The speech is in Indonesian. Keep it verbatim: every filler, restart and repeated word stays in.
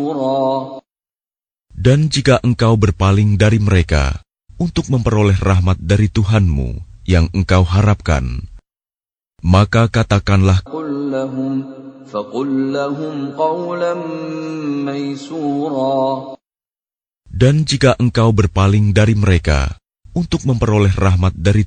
Dan jika engkau berpaling dari mereka untuk memperoleh rahmat dari Tuhanmu yang engkau harapkan, maka katakanlah, dan jika engkau berpaling dari mereka untuk memperoleh rahmat dari